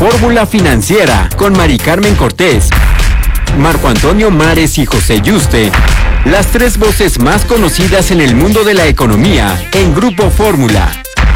Fórmula Financiera con Mari Carmen Cortés, Marco Antonio Mares y José Yuste. Las tres voces más conocidas en el mundo de la economía en Grupo Fórmula.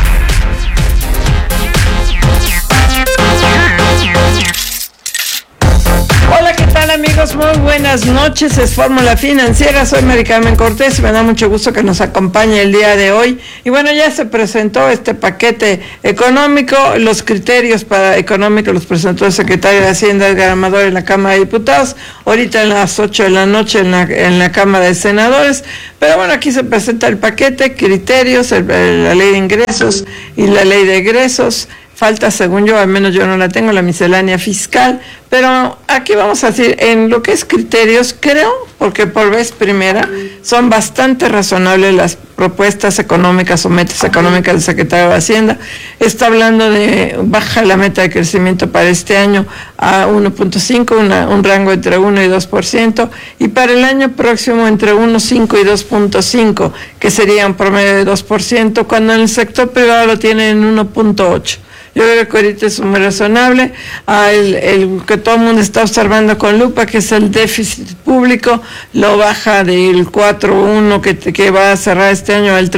Hola, ¿qué tal, amigos? Muy buenas noches, es Fórmula Financiera, soy Mari Carmen Cortés y me da mucho gusto que nos acompañe el día de hoy. Y bueno, ya se presentó este paquete económico, los criterios para económicos los presentó el secretario de Hacienda, Edgar Amador, en la Cámara de Diputados, ahorita a las 8 de la noche en la Cámara de Senadores. Pero bueno, aquí se presenta el paquete, criterios, la ley de ingresos y la ley de egresos. Falta, según yo, al menos yo no la tengo, la miscelánea fiscal, pero aquí vamos a decir, en lo que es criterios, creo, porque por vez primera, son bastante razonables las propuestas económicas o metas económicas del secretario de Hacienda. Está hablando de baja la meta de crecimiento para este año a 1.5, un rango entre 1 y 2%, y para el año próximo entre 1.5 y 2.5, que sería un promedio de 2%, cuando en el sector privado lo tienen en 1.8. Yo creo que ahorita es muy razonable. El que todo el mundo está observando con lupa, que es el déficit público, lo baja del 4.1 que va a cerrar este año al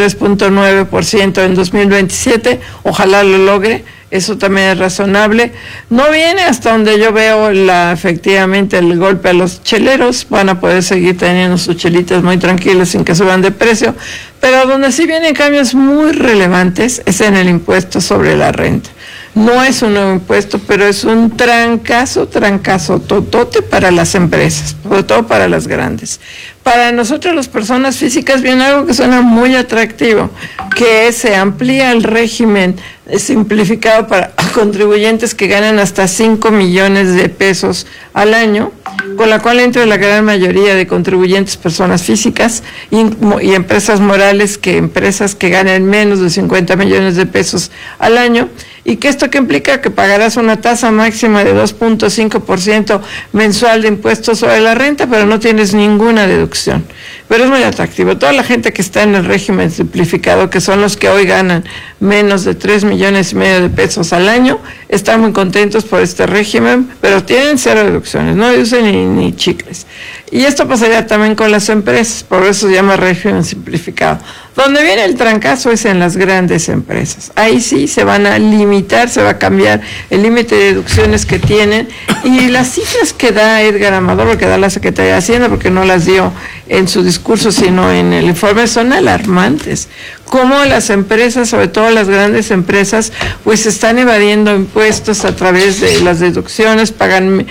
3.9% en 2027. Ojalá lo logre. Eso también es razonable. No viene hasta donde yo veo efectivamente el golpe a los cheleros. Van a poder seguir teniendo sus chelitas muy tranquilas sin que suban de precio. Pero donde sí vienen cambios muy relevantes es en el impuesto sobre la renta. No es un nuevo impuesto, pero es un trancazo totote para las empresas, sobre todo para las grandes. Para nosotros, las personas físicas, viene algo que suena muy atractivo, que se amplía el régimen simplificado para contribuyentes que ganan hasta 5 millones de pesos al año, con la cual entra la gran mayoría de contribuyentes personas físicas y empresas morales, empresas que ganan menos de 50 millones de pesos al año. ¿Y que esto qué implica? Que pagarás una tasa máxima de 2.5% mensual de impuestos sobre la renta, pero no tienes ninguna deducción. Pero es muy atractivo. Toda la gente que está en el régimen simplificado, que son los que hoy ganan menos de 3 millones y medio de pesos al año, están muy contentos por este régimen, pero tienen cero deducciones, no deducen ni chicles. Y esto pasaría también con las empresas, por eso se llama régimen simplificado. Donde viene el trancazo es en las grandes empresas. Ahí sí se van a limitar, se va a cambiar el límite de deducciones que tienen, y las cifras que da Edgar Amador, o que da la Secretaría de Hacienda, porque no las dio en su discurso, sino en el informe, son alarmantes. Cómo las empresas, sobre todo las grandes empresas, pues están evadiendo impuestos a través de las deducciones, pagan,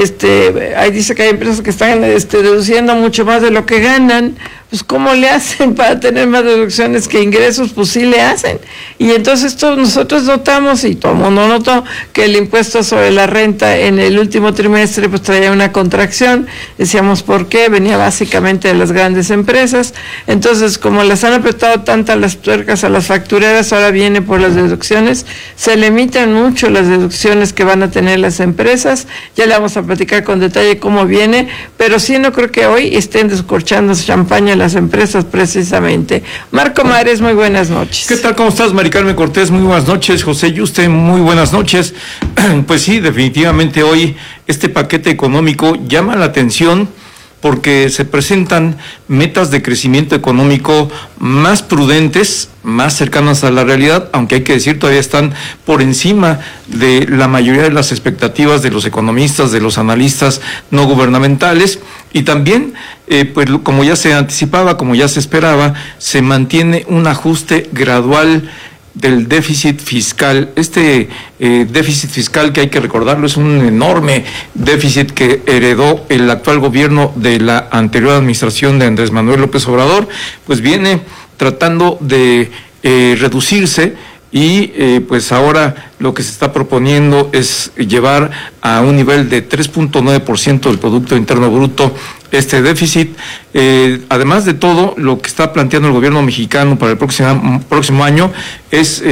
ahí dice que hay empresas que están deduciendo mucho más de lo que ganan. Pues ¿cómo le hacen para tener más deducciones que ingresos? Pues sí le hacen. Y entonces nosotros notamos, y todo el mundo notó, que el impuesto sobre la renta en el último trimestre pues traía una contracción. Decíamos, ¿por qué? Venía básicamente de las grandes empresas. Entonces, como las han apretado tantas las tuercas a las factureras, ahora viene por las deducciones. Se limitan mucho las deducciones que van a tener las empresas. Ya le vamos a platicar con detalle cómo viene, pero sí no creo que hoy estén descorchando champaña las empresas precisamente. Marco Mares, muy buenas noches. ¿Qué tal? ¿Cómo estás, Mari Carmen Cortés? Muy buenas noches. José Yuste, muy buenas noches. Pues sí, definitivamente hoy este paquete económico llama la atención porque se presentan metas de crecimiento económico más prudentes, más cercanas a la realidad, aunque hay que decir todavía están por encima de la mayoría de las expectativas de los economistas, de los analistas no gubernamentales, y también, pues como ya se anticipaba, como ya se esperaba, se mantiene un ajuste gradual del déficit fiscal. Este déficit fiscal, que hay que recordarlo, es un enorme déficit que heredó el actual gobierno de la anterior administración de Andrés Manuel López Obrador, pues viene tratando de reducirse, y pues ahora lo que se está proponiendo es llevar a un nivel de 3.9% del Producto Interno Bruto este déficit. Además de todo, lo que está planteando el gobierno mexicano para el próximo año es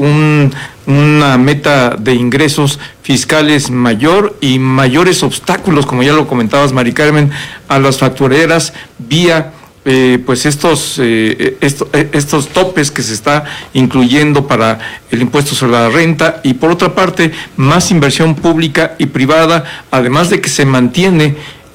una meta de ingresos fiscales mayor y mayores obstáculos, como ya lo comentabas, Mari Carmen, a las factureras vía pues estos topes que se está incluyendo para el impuesto sobre la renta, y por otra parte más inversión pública y privada, además de que se mantiene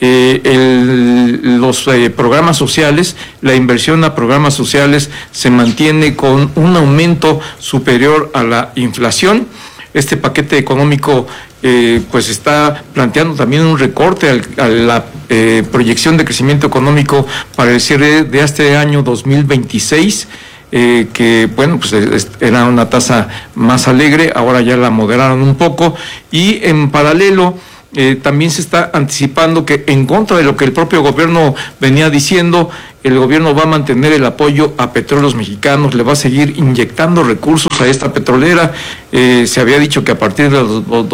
los programas sociales. La inversión a programas sociales se mantiene con un aumento superior a la inflación. Este paquete económico pues está planteando también un recorte a la proyección de crecimiento económico para el cierre de este año 2026, que bueno, pues era una tasa más alegre, ahora ya la moderaron un poco, y en paralelo también se está anticipando que, en contra de lo que el propio gobierno venía diciendo, el gobierno va a mantener el apoyo a Petróleos Mexicanos, le va a seguir inyectando recursos a esta petrolera. Se había dicho que a partir de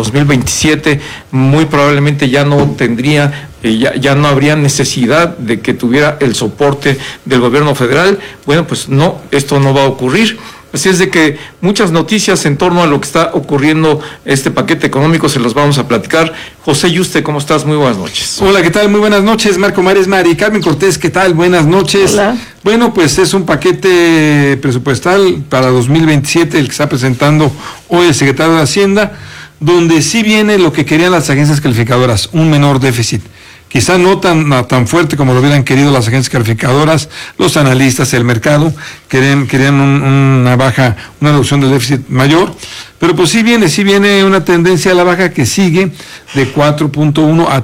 2027 muy probablemente ya no tendría, ya no habría necesidad de que tuviera el soporte del gobierno federal. Bueno, pues no, esto no va a ocurrir. Así es de que muchas noticias en torno a lo que está ocurriendo este paquete económico se los vamos a platicar. José Yuste, ¿cómo estás? Muy buenas noches. Hola, ¿qué tal? Muy buenas noches, Marco Mares, Mari Carmen Cortés, ¿qué tal? Buenas noches. Hola. Bueno, pues es un paquete presupuestal para 2027 el que está presentando hoy el secretario de Hacienda, donde sí viene lo que querían las agencias calificadoras, un menor déficit. Quizá no tan fuerte como lo hubieran querido las agencias calificadoras, los analistas, el mercado, querían una reducción del déficit mayor, pero pues sí viene una tendencia a la baja que sigue de 4.1 a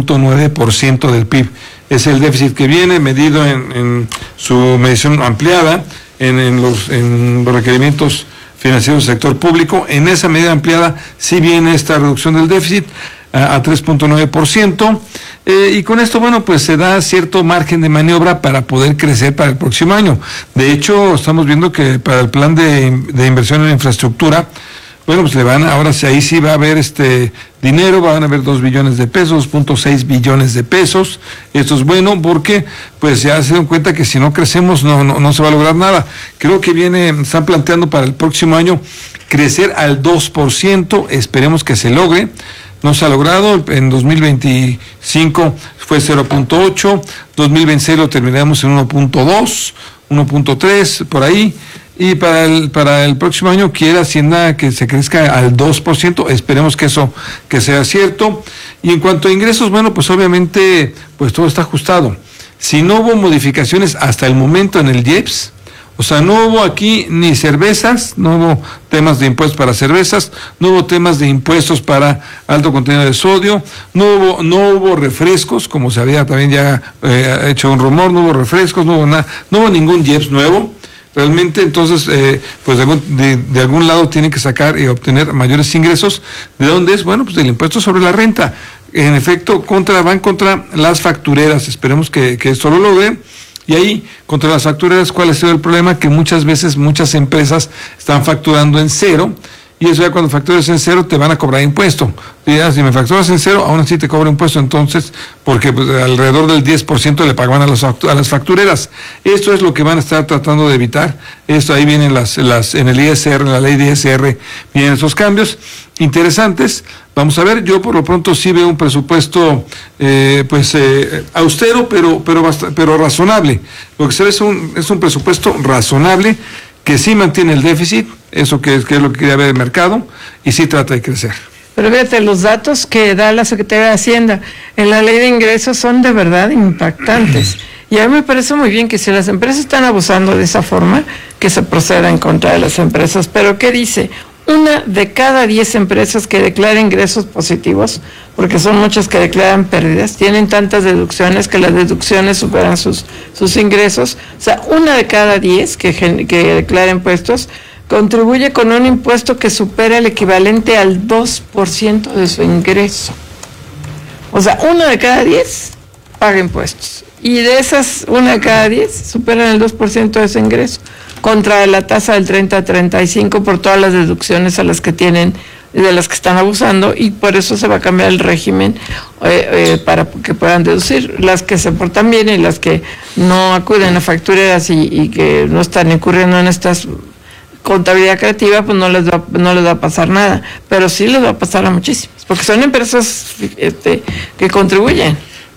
3.9% del PIB. Es el déficit que viene medido en su medición ampliada, en los requerimientos financieros del sector público. En esa medida ampliada sí viene esta reducción del déficit a 3.9%, y con esto, bueno, pues se da cierto margen de maniobra para poder crecer para el próximo año. De hecho, estamos viendo que para el plan de inversión en infraestructura, bueno, pues ahora ahí sí va a haber dinero, van a haber 2 billones de pesos, 2.6 billones de pesos. Esto es bueno porque pues ya se dan cuenta que si no crecemos no se va a lograr nada. Creo que están planteando para el próximo año crecer al 2%, esperemos que se logre. No se ha logrado, en 2025 fue 0.8, 2026 lo terminamos en 1.2, 1.3, por ahí, y para el próximo año quiere Hacienda que se crezca al 2%, esperemos que sea cierto. Y en cuanto a ingresos, bueno, pues obviamente pues todo está ajustado. Si no hubo modificaciones hasta el momento en el IEPS, o sea, no hubo aquí ni cervezas, no hubo temas de impuestos para cervezas, no hubo temas de impuestos para alto contenido de sodio, no hubo refrescos, como se había también ya hecho un rumor, no hubo refrescos, no hubo nada, no hubo ningún IEPS nuevo. Realmente, entonces, pues de algún lado tienen que sacar y obtener mayores ingresos. ¿De dónde es? Bueno, pues del impuesto sobre la renta. En efecto, van contra las factureras. Esperemos que esto lo logren. Y ahí, contra las factureras, ¿cuál ha sido el problema? Que muchas veces muchas empresas están facturando en cero, y eso ya cuando facturas en cero te van a cobrar impuesto. Si me facturas en cero, aún así te cobra impuesto, entonces, porque pues, alrededor del 10% le pagaban a las factureras. Esto es lo que van a estar tratando de evitar. Esto ahí vienen en el ISR, en la ley de ISR, vienen esos cambios interesantes. Vamos a ver, yo por lo pronto sí veo un presupuesto austero, pero razonable. Lo que se ve es un presupuesto razonable que sí mantiene el déficit, eso que es lo que quería ver el mercado, y sí trata de crecer. Pero fíjate, los datos que da la Secretaría de Hacienda en la ley de ingresos son de verdad impactantes. Y a mí me parece muy bien que si las empresas están abusando de esa forma, que se proceda en contra de las empresas. Pero ¿qué dice? 1 de cada 10 empresas que declaran ingresos positivos, porque son muchas que declaran pérdidas, tienen tantas deducciones que las deducciones superan sus ingresos. O sea, 1 de cada 10 que declara impuestos contribuye con un impuesto que supera el equivalente al 2% de su ingreso. O sea, 1 de cada 10 paga impuestos. Y de esas 1 de cada 10 superan el 2% de su ingreso, contra la tasa del 30 a 35 por todas las deducciones a las que tienen, de las que están abusando, y por eso se va a cambiar el régimen para que puedan deducir. Las que se portan bien y las que no acuden a factureras y que no están incurriendo en estas contabilidad creativa, pues no les va a pasar nada, pero sí les va a pasar a muchísimas, porque son empresas que contribuyen.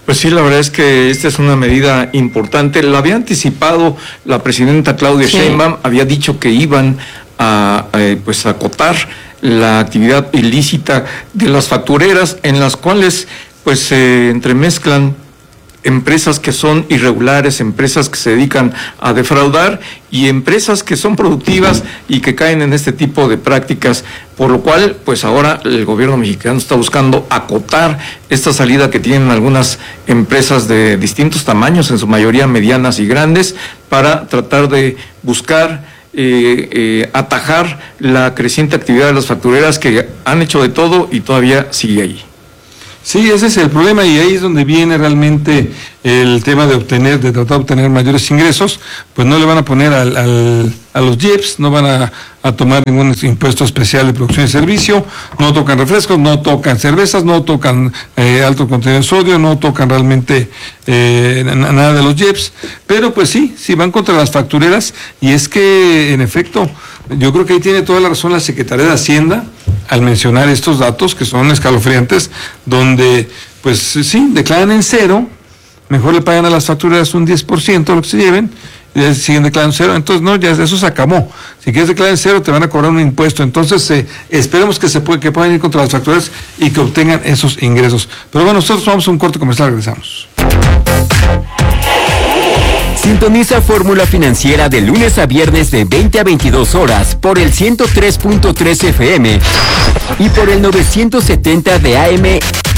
Pues sí, la verdad es que esta es una medida importante. La había anticipado la presidenta Claudia Sheinbaum, había dicho que iban a acotar la actividad ilícita de las factureras, en las cuales pues se entremezclan empresas que son irregulares, empresas que se dedican a defraudar y empresas que son productivas y que caen en este tipo de prácticas, por lo cual pues ahora el gobierno mexicano está buscando acotar esta salida que tienen algunas empresas de distintos tamaños, en su mayoría medianas y grandes, para tratar de buscar atajar la creciente actividad de las factureras que han hecho de todo y todavía sigue ahí. Sí, ese es el problema y ahí es donde viene realmente el tema de tratar de obtener mayores ingresos. Pues no le van a poner a los JEPs, no van a tomar ningún impuesto especial de producción y servicio, no tocan refrescos, no tocan cervezas, no tocan alto contenido de sodio, no tocan realmente nada de los JEPs, pero pues sí van contra las factureras y es que en efecto yo creo que ahí tiene toda la razón la Secretaría de Hacienda al mencionar estos datos que son escalofriantes, donde pues sí, declaran en cero, mejor le pagan a las facturas un 10% lo que se lleven, y siguen declarando cero, entonces no, ya eso se acabó. Si quieres declarar en cero te van a cobrar un impuesto, entonces esperemos que puedan ir contra las facturas y que obtengan esos ingresos. Pero bueno, nosotros vamos a un corte comercial, regresamos. Sintoniza Fórmula Financiera de lunes a viernes de 20 a 22 horas por el 103.3 FM y por el 970 de AM